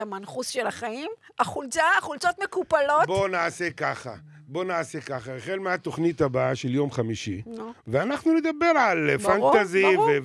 המנחוס של החיים, החולצות מקופלות. בוא נעשה ככה, החל מהתוכנית הבאה של יום חמישי, ואנחנו נדבר על פנטזי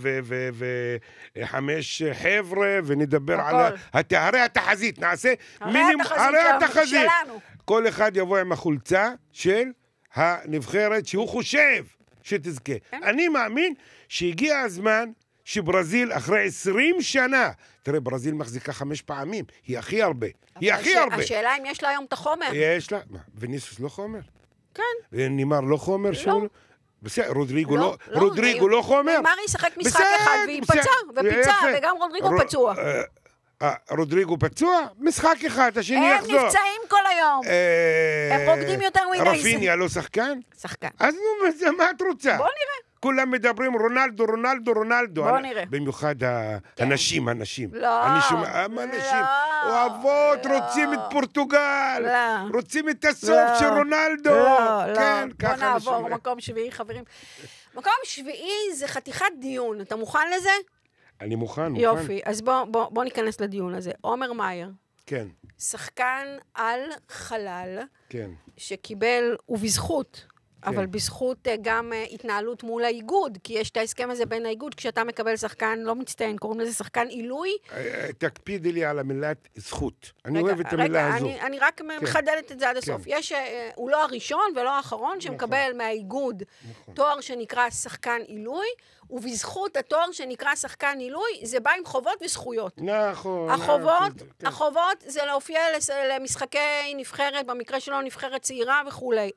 וחמש חבר'ה, ונדבר על הרי התחזית, נעשה הרי התחזית. כל אחד יבוא עם החולצה של הנבחרת שהוא חושב שתזכה. אני מאמין שהגיע הזמן שברזיל אחרי 20 שנה, תראה, ברזיל מחזיקה 5 פעמים, היא הכי הרבה. השאלה אם יש לה היום את החומר. יש לה, מה, וניסוס לא חומר? כן. נימר לא חומר? לא. בסדר, רודריגו לא חומר? נימר ישחק משחק אחד, והיא ופיצה, וגם רודריגו פצוע. רודריגו פצוע? משחק אחד, השני יחזור. הם נפצעים כל היום. הם רוקדים יותר ווינגייס. רפיניה לא שחקן? שחקן. אז מה את רוצה? בוא נראה. כולם מדברים רונלדו. בוא נראה. במיוחד הנשים. לא. הנשים אוהבות, רוצים את פורטוגל. רוצים את הסוף של רונלדו. כן, בוא נעבור, מקום שביעי, חברים. מקום שביעי זה חתיכת דיון. אתה מוכן לזה? אני מוכן. יופי, אז בוא ניכנס לדיון הזה. עומר מאייר. כן. שחקן על חלל. כן. שקיבל, ובזכות, אבל בזכות גם התנהלות מול האיגוד, כי יש את ההסכם הזה בין האיגוד, כשאתה מקבל שחקן לא מצטיין, קוראים לזה שחקן עילוי. תקפידי לי על המילת זכות. אני אוהב את המילה הזו. אני רק מחדדת את זה עד הסוף. הוא לא הראשון ולא האחרון שמקבל מהאיגוד תואר שנקרא שחקן עילוי, ובזכות התואר שנקרא שחקן עילוי, זה בא עם חובות וזכויות. נכון. החובות זה להופיע למשחקי נבחרת, במקרה שלו נבחרת צעירה וכולי.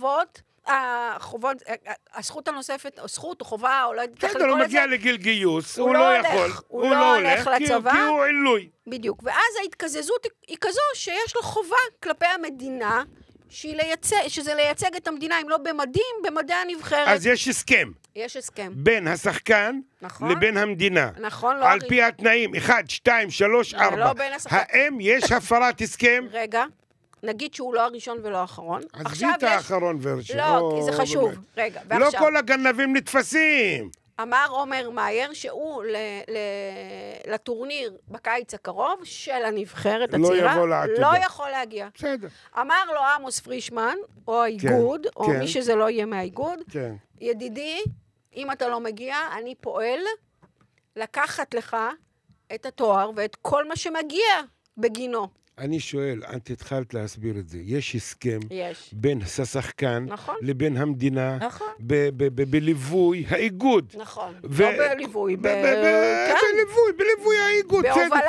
הזכות הנוספת, או זכות, או חובה, או לא יודעת איך לקרוא לזה. הוא מגיע לגיל גיוס, הוא לא יכול. הוא לא הולך לצבא. כי הוא עילוי. בדיוק. ואז ההתקזזות היא כזו שיש לו חובה כלפי המדינה, שזה לייצג את המדינה, אם לא במדים, במדי הנבחרת. אז יש הסכם. בין השחקן לבין המדינה. נכון, לא. על פי התנאים, 1, 2, 3, 4. האם יש הפרת הסכם? רגע. נגיד שהוא לא הראשון ולא האחרון. עזבי את האחרון ורשו. לא, כי זה חשוב. רגע, לא כל הגנבים נתפסים. אמר עומר מאייר שהוא לטורניר בקיץ הקרוב של הנבחרת הצעירה לא יכול להגיע. בסדר. אמר לו עמוס פרישמן, או האיגוד, או מי שזה לא יהיה מהאיגוד, ידידי, אם אתה לא מגיע, אני פועל לקחת לך את התואר ואת כל מה שמגיע בגינו. אני שואל, את התחלת להסביר את זה. יש הסכם בין השחקן לבין המדינה, בליווי האיגוד. נכון, לא בליווי, בליווי האיגוד.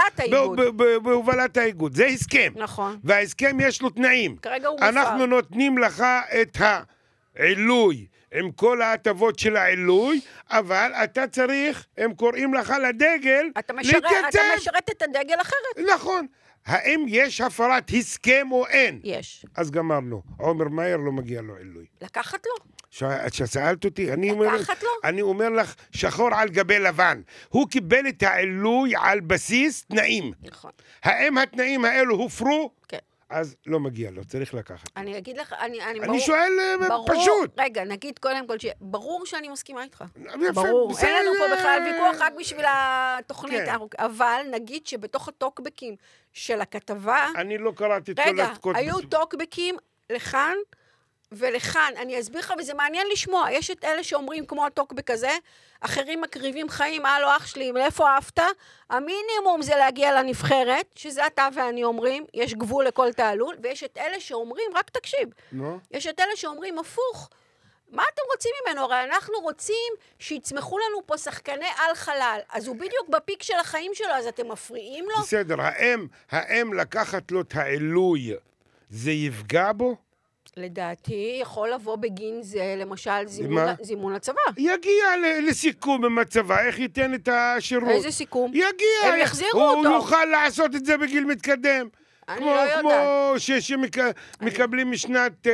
בהובלת האיגוד. זה הסכם. נכון. וההסכם יש לו תנאים. כרגע הוא מופר. אנחנו נותנים לך את העילוי, עם כל ההטבות של העילוי, אבל אתה צריך, הם קוראים לך לדגל, אתה משרת את הדגל אחרת. נכון. האם יש הפרת הסכם או אין? יש. אז גמרנו. עומר מאייר לא מגיע לו עילוי. לקחת לו? ששאלת אותי, לקחת לו? אני אומר לך שחור על גבי לבן. הוא קיבל את העילוי על בסיס תנאים. נכון. האם התנאים האלו הופרו? כן. אז לא מגיע לו, צריך לקחת. אני אגיד לך, אני שואל פשוט. רגע, נגיד קודם כל, ברור שאני מסכימה איתך. ברור. אין לנו פה בכלל ויכוח רק בשביל התוכנית. אבל נגיד שבתוך הטוקבקים של הכתבה... אני לא קראתי את כל רגע, היו טוקבקים לכאן ולכאן. אני אסביר לך, וזה מעניין לשמוע. יש את אלה שאומרים כמו הטוקבק הזה, אחרים מקריבים חיים, הלו אח שלי, לאיפה אהבת? המינימום זה להגיע לנבחרת, שזה אתה ואני אומרים, יש גבול לכל תעלול, ויש את אלה שאומרים, רק תקשיב, יש את אלה שאומרים, הפוך, מה אתם רוצים ממנו? הרי אנחנו רוצים שיצמחו לנו פה שחקני על חלל, אז הוא בדיוק בפיק של החיים שלו, אז אתם מפריעים לו? בסדר, האם לקחת לו את העילוי, זה יפגע בו? לדעתי יכול לבוא בגין זה, למשל זימון לצבא. יגיע לסיכום עם הצבא, איך ייתן את השירות? איזה סיכום? יגיע. הם יחזירו אותו. הוא יוכל לעשות את זה בגיל מתקדם. אני לא יודעת. כמו שמקבלים משנת,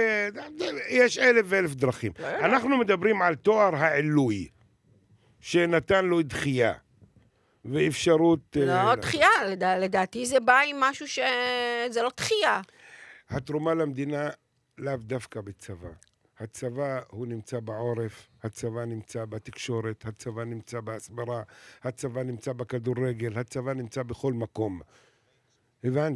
יש 1,000 דרכים. אנחנו מדברים על תואר העילוי, שנתן לו דחייה, ואפשרות... לא דחייה, לדעתי זה בא עם משהו שזה לא דחייה. התרומה למדינה לאו דווקא בצבא. הצבא הוא נמצא בעורף, הצבא נמצא בתקשורת, הצבא נמצא בהסברה, הצבא נמצא בכדורגל, הצבא נמצא בכל מקום. הבנת?